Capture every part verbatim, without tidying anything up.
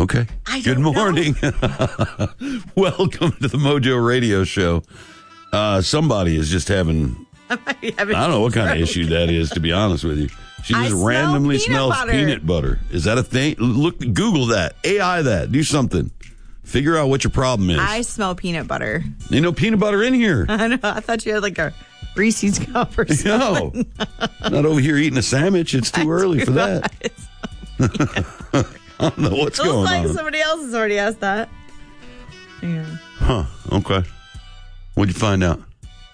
Okay. I Good don't morning. Welcome to the Mojo Radio Show. Uh, somebody is just having, I don't know what kind of issue that is, to be honest with you. She I just smell randomly peanut smells butter. peanut butter. Is that a thing? Look, Google that. A I that. Do something. Figure out what your problem is. I smell peanut butter. Ain't no peanut butter in here. I know. I thought you had like a Reese's cup or something. No. Not over here eating a sandwich. It's too early for that. I don't know what's Feels going like on. somebody else has already asked that. Yeah. Huh. Okay. What'd you find out?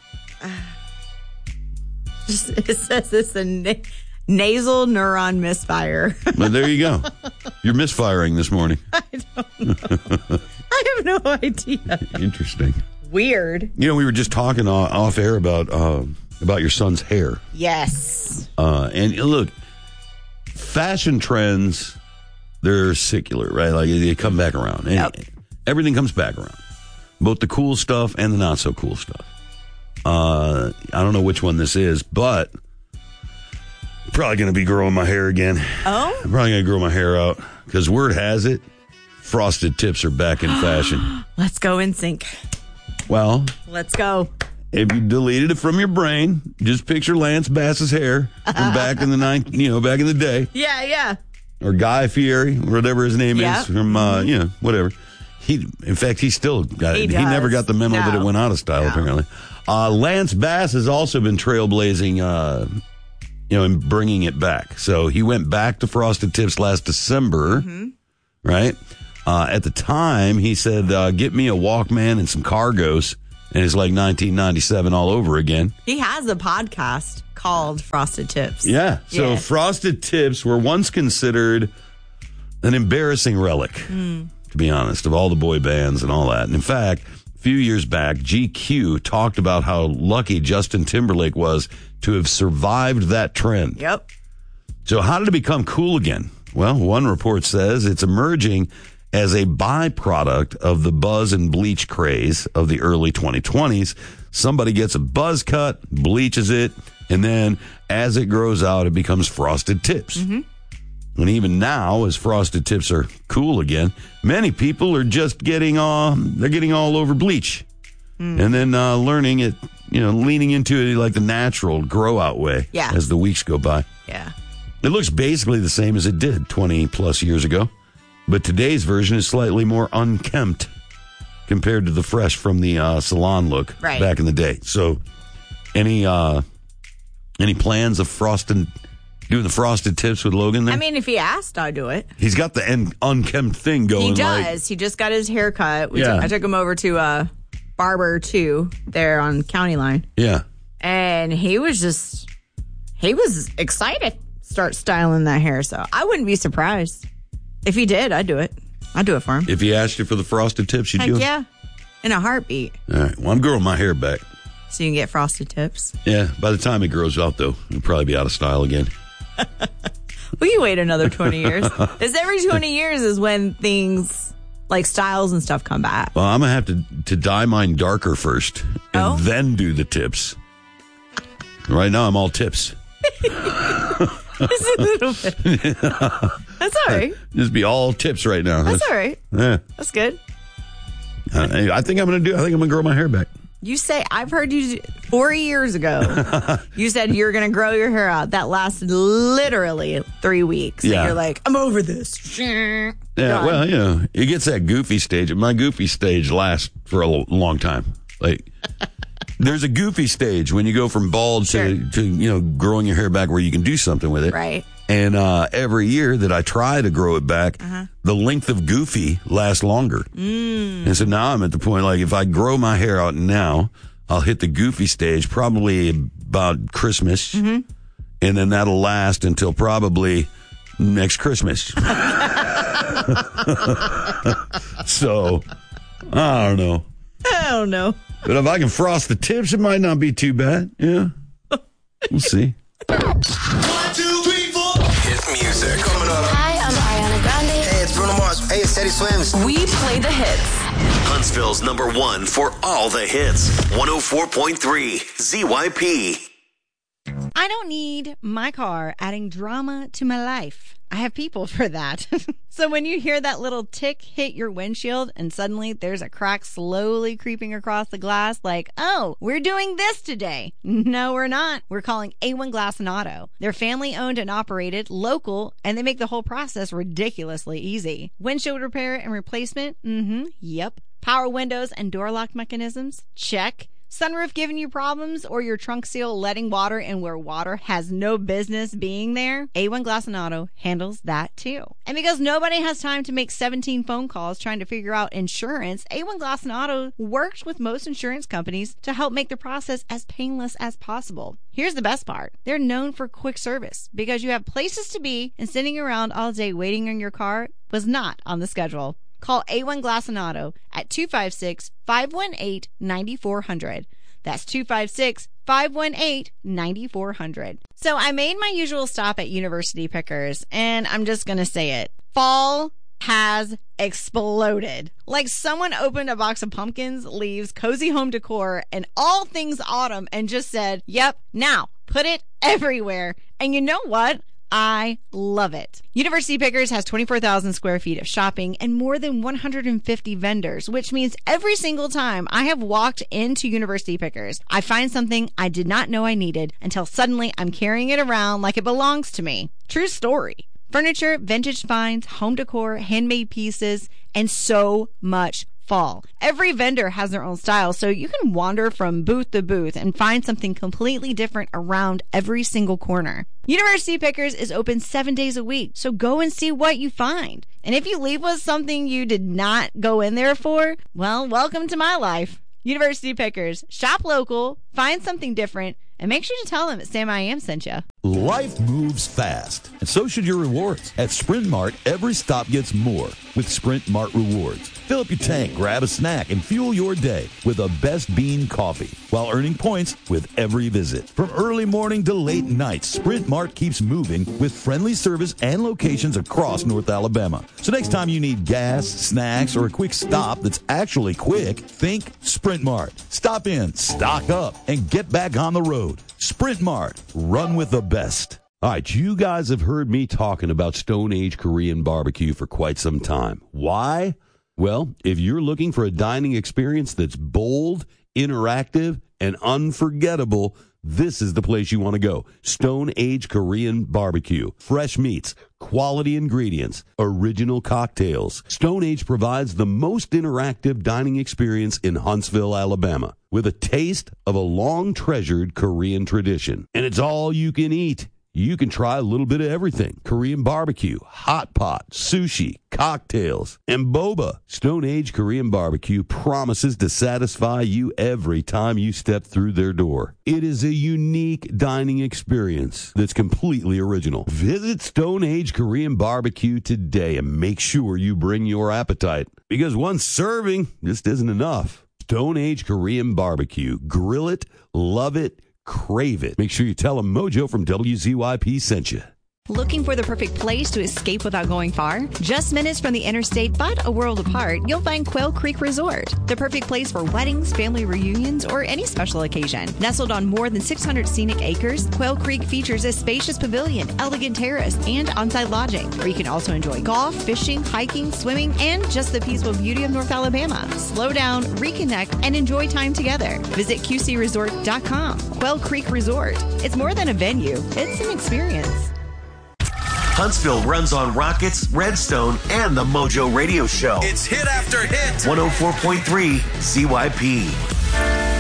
Just, it says it's a na- nasal neuron misfire. But there you go. You're misfiring this morning. I don't know. I have no idea. Interesting. Weird. You know, we were just talking off, off air about uh, about your son's hair. Yes. Uh, and look, fashion trends, they're secular, right? Like they come back around. And Yep. everything comes back around. Both the cool stuff and the not so cool stuff. Uh, I don't know which one this is, but I'm probably going to be growing my hair again. Oh? I'm probably going to grow my hair out because word has it, frosted tips are back in fashion. Let's go in sync. Well, Let's go. if you deleted it from your brain, just picture Lance Bass's hair from back in the ninth, you know, back in the day, Yeah, yeah. or Guy Fieri, whatever his name Yeah. is, from uh, you know, whatever. He, in fact, he still got He it. He does. never got the memo that No. it went out of style. No. Apparently, uh, Lance Bass has also been trailblazing, uh, you know, in bringing it back. So he went back to frosted tips last December, Mm-hmm. right? Uh, at the time, he said, uh, "Get me a Walkman and some Cargos," and it's like nineteen ninety-seven all over again. He has a podcast called Frosted Tips. Yeah. So Yeah. frosted tips were once considered an embarrassing relic, Mm. to be honest, of all the boy bands and all that. And in fact, a few years back, G Q talked about how lucky Justin Timberlake was to have survived that trend. Yep. So how did it become cool again? Well, one report says it's emerging as a byproduct of the buzz and bleach craze of the early twenty twenties. Somebody gets a buzz cut, bleaches it, and then as it grows out, it becomes frosted tips. Mm-hmm. And even now, as frosted tips are cool again, many people are just getting uh, they're getting all over bleach. Mm. And then uh, learning it, you know, leaning into it like the natural grow out way Yeah. as the weeks go by. Yeah. It looks basically the same as it did twenty plus years ago, but today's version is slightly more unkempt compared to the fresh from the uh, salon look Right. back in the day. So, any uh, any plans of frosting, doing the frosted tips with Logan there? I mean, if he asked, I'd do it. He's got the en- unkempt thing going. He like- does. He just got his hair cut. We Yeah. took, I took him over to uh, Barber two there on County Line. yeah. And he was just, he was excited to start styling that hair. So I wouldn't be surprised. If he did, I'd do it. I'd do it for him. If he asked you for the frosted tips, you'd Heck do it? yeah. In a heartbeat. All right. Well, I'm growing my hair back. So you can get frosted tips. Yeah. By the time it grows out, though, it'll probably be out of style again. We can wait another twenty years. It's every twenty years is when things like styles and stuff come back. Well, I'm going to have to, to dye mine darker first and Oh? then do the tips. Right now, I'm all tips. Just a little bit. That's all right. Just be all tips right now. That's all right. Yeah. That's good. I, I think I'm going to do, I think I'm going to grow my hair back. You say, I've heard you four years ago, you said you're going to grow your hair out. That lasted literally three weeks. Yeah. And you're like, I'm over this. Yeah, Done. well, you know, it gets that goofy stage. My goofy stage lasts for a lo- long time. Like, there's a goofy stage when you go from bald Sure. to, to, you know, growing your hair back where you can do something with it. Right. And uh, every year that I try to grow it back, Uh-huh. the length of goofy lasts longer. Mm. And so now I'm at the point, like, if I grow my hair out now, I'll hit the goofy stage probably about Christmas. Mm-hmm. And then that'll last until probably next Christmas. So, I don't know. I don't know. But if I can frost the tips, it might not be too bad. Yeah. We'll see. One, two, three, four. Hit music. Coming up. Hi, I'm Ariana Grande. Hey, it's Bruno Mars. Hey, it's Teddy Swims. We play the hits. Huntsville's number one for all the hits. one oh four point three Z Y P. I don't need my car adding drama to my life. I have people for that. So when you hear that little tick hit your windshield and suddenly there's a crack slowly creeping across the glass, like, oh, we're doing this today. No, we're not. We're calling A one Glass and Auto. They're family owned and operated, local, and they make the whole process ridiculously easy. Windshield repair and replacement? Mm-hmm. Yep. Power windows and door lock mechanisms? Check. Sunroof giving you problems or your trunk seal letting water in where water has no business being there? A one Glass and Auto handles that too. And because nobody has time to make seventeen phone calls trying to figure out insurance, A one Glass and Auto works with most insurance companies to help make the process as painless as possible. Here's the best part. They're known for quick service because you have places to be, and sitting around all day waiting in your car was not on the schedule. Call A one Glass and Auto at two five six, five one eight, nine four zero zero. That's two five six, five one eight, nine four zero zero. So I made my usual stop at University Pickers, and I'm just going to say it. Fall has exploded. Like someone opened a box of pumpkins, leaves, cozy home decor, and all things autumn and just said, yep, now put it everywhere. And you know what? I love it. University Pickers has twenty-four thousand square feet of shopping and more than one hundred fifty vendors, which means every single time I have walked into University Pickers, I find something I did not know I needed until suddenly I'm carrying it around like it belongs to me. True story. Furniture, vintage finds, home decor, handmade pieces, and so much fall. Every vendor has their own style, so you can wander from booth to booth and find something completely different around every single corner. University Pickers is open seven days a week, so go and see what you find. And if you leave with something you did not go in there for, well, welcome to my life. University Pickers. Shop local, find something different, and make sure to tell them that Sam I Am sent you. Life moves fast, and so should your rewards. At Sprint Mart, every stop gets more with Sprint Mart Rewards. Fill up your tank, grab a snack, and fuel your day with a best bean coffee while earning points with every visit. From early morning to late night, Sprint Mart keeps moving with friendly service and locations across North Alabama. So next time you need gas, snacks, or a quick stop that's actually quick, think Sprint Mart. Stop in, stock up, and get back on the road. Sprint Mart. Run with the best. All right, you guys have heard me talking about Stone Age Korean barbecue for quite some time. Why? Well, if you're looking for a dining experience that's bold, interactive, and unforgettable, this is the place you want to go. Stone Age Korean barbecue. Fresh meats, quality ingredients, original cocktails. Stone Age provides the most interactive dining experience in Huntsville, Alabama, with a taste of a long-treasured Korean tradition. And it's all you can eat. You can try a little bit of everything. Korean barbecue, hot pot, sushi, cocktails, and boba. Stone Age Korean barbecue promises to satisfy you every time you step through their door. It is a unique dining experience that's completely original. Visit Stone Age Korean barbecue today and make sure you bring your appetite, because one serving just isn't enough. Stone Age Korean barbecue. Grill it, love it, crave it. Make sure you tell them Mojo from W Z Y P sent you. Looking for the perfect place to escape without going far? Just minutes from the interstate, but a world apart, you'll find Quail Creek Resort. The perfect place for weddings, family reunions, or any special occasion. Nestled on more than six hundred scenic acres, Quail Creek features a spacious pavilion, elegant terrace, and on-site lodging, where you can also enjoy golf, fishing, hiking, swimming, and just the peaceful beauty of North Alabama. Slow down, reconnect, and enjoy time together. Visit Q C resort dot com. Quail Creek Resort. It's more than a venue. It's an experience. Huntsville runs on Rockets, Redstone, and the Mojo Radio Show. It's hit after hit. one oh four point three Z Y P.